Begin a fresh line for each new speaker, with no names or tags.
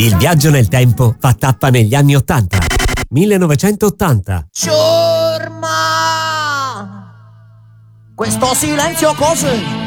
Il viaggio nel tempo fa tappa negli anni 80. 1980.
Ciurma! Questo silenzio così